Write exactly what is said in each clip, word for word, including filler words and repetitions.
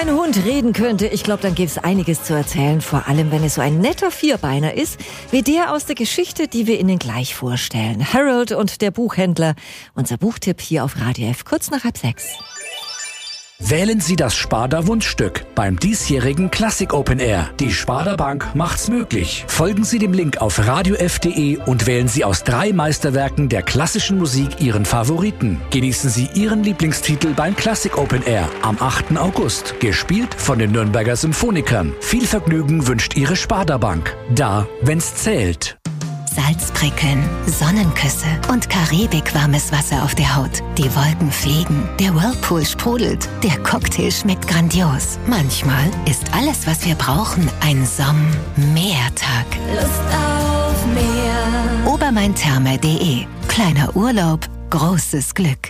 ein Hund reden könnte, ich glaube, dann gäbe es einiges zu erzählen. Vor allem, wenn es so ein netter Vierbeiner ist, wie der aus der Geschichte, die wir Ihnen gleich vorstellen. Harold und der Buchhändler. Unser Buchtipp hier auf Radio F, kurz nach halb sechs. Wählen Sie das Sparda Wunschstück beim diesjährigen Classic Open Air. Die Sparda Bank macht's möglich. Folgen Sie dem Link auf radio f punkt de und wählen Sie aus drei Meisterwerken der klassischen Musik Ihren Favoriten. Genießen Sie Ihren Lieblingstitel beim Classic Open Air am achten August. Gespielt von den Nürnberger Symphonikern. Viel Vergnügen wünscht Ihre Sparda Bank. Da, wenn's zählt. Salzprickeln, Sonnenküsse und Karibik-warmes Wasser auf der Haut. Die Wolken fliegen, der Whirlpool sprudelt, der Cocktail schmeckt grandios. Manchmal ist alles, was wir brauchen, ein Somm-Meertag. Lust auf Meer. Obermain-Therme punkt de. Kleiner Urlaub, großes Glück.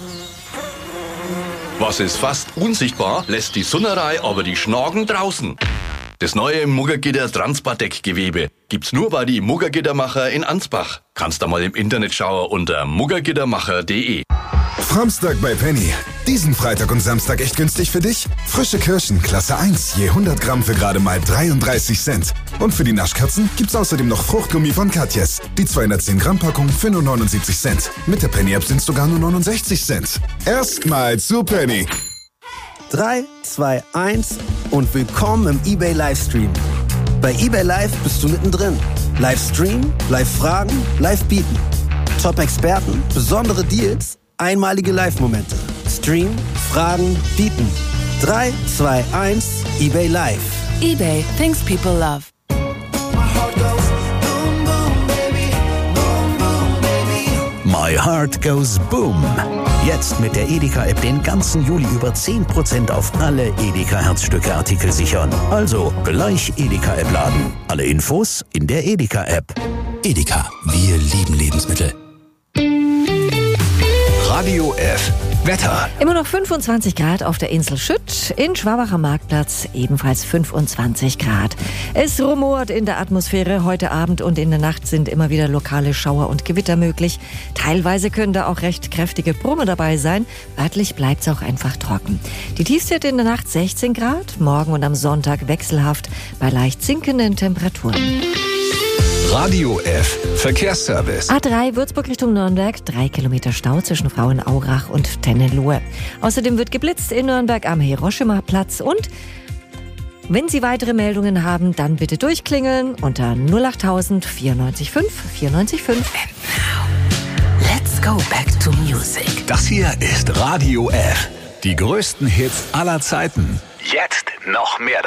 Was ist fast unsichtbar, lässt die Sunnerei aber die Schnagen draußen. Das neue Muggergitter Transpardeck-Gewebe gibt's nur bei die Muggergittermacher in Ansbach. Kannst da mal im Internet schauen unter muggergittermacher punkt de. Framstag bei Penny. Diesen Freitag und Samstag echt günstig für dich? Frische Kirschen, Klasse eins, je hundert Gramm für gerade mal dreiunddreißig Cent. Und für die Naschkatzen gibt's außerdem noch Fruchtgummi von Katjes. Die zweihundertzehn Gramm Packung für nur neunundsiebzig Cent. Mit der Penny-App sind's sogar nur neunundsechzig Cent. Erstmal zu Penny. drei, zwei, eins und willkommen im eBay Livestream. Bei eBay Live bist du mittendrin. Livestream, Live-Fragen, Live-Bieten. Top-Experten, besondere Deals, einmalige Live-Momente. Stream, Fragen, Bieten. drei, zwei, eins, eBay Live. eBay, things people love. My Heart Goes Boom. Jetzt mit der Edeka-App den ganzen Juli über zehn Prozent auf alle Edeka-Herzstücke-Artikel sichern. Also gleich Edeka-App laden. Alle Infos in der Edeka-App. Edeka, wir lieben Lebensmittel. Radio F. Wetter. Immer noch fünfundzwanzig Grad auf der Insel Schütt, in Schwabacher Marktplatz ebenfalls fünfundzwanzig Grad. Es rumort in der Atmosphäre. Heute Abend und in der Nacht sind immer wieder lokale Schauer und Gewitter möglich. Teilweise können da auch recht kräftige Brummen dabei sein. Örtlich bleibt es auch einfach trocken. Die Tiefstwerte in der Nacht sechzehn Grad, morgen und am Sonntag wechselhaft bei leicht sinkenden Temperaturen. Radio F. Verkehrsservice. A drei Würzburg Richtung Nürnberg, drei Kilometer Stau zwischen Frauenaurach und Tennenlohe. Außerdem wird geblitzt in Nürnberg am Hiroshima-Platz. Und wenn Sie weitere Meldungen haben, dann bitte durchklingeln unter null acht tausend vierundneunzig fünf vierundneunzig fünf. And now, let's go back to music. Das hier ist Radio F. Die größten Hits aller Zeiten. Jetzt noch mehr